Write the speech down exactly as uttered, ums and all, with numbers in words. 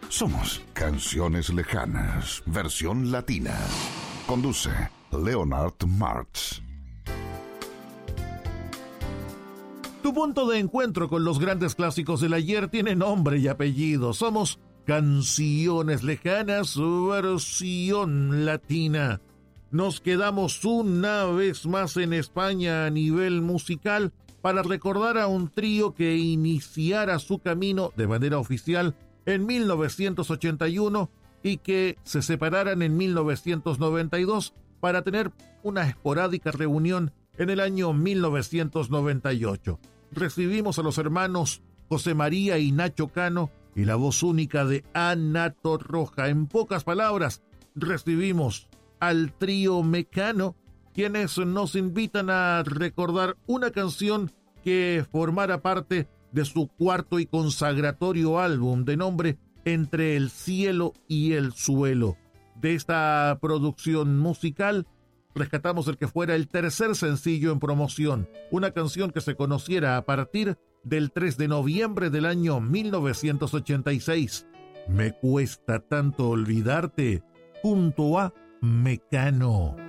Somos Canciones Lejanas, versión latina. Conduce Leonard Martz. Tu punto de encuentro con los grandes clásicos del ayer tiene nombre y apellido. Somos Canciones Lejanas, versión latina. Nos quedamos una vez más en España a nivel musical para recordar a un trío que iniciara su camino de manera oficial en mil novecientos ochenta y uno y que se separaran en mil novecientos noventa y dos para tener una esporádica reunión en el año mil novecientos noventa y ocho. Recibimos a los hermanos José María y Nacho Cano y la voz única de Ana Torroja. En pocas palabras, recibimos al trío Mecano, quienes nos invitan a recordar una canción que formara parte de su cuarto y consagratorio álbum de nombre Entre el cielo y el suelo. De esta producción musical rescatamos el que fuera el tercer sencillo en promoción, una canción que se conociera a partir del tres de noviembre del año mil novecientos ochenta y seis. Me cuesta tanto olvidarte, junto a Mecano.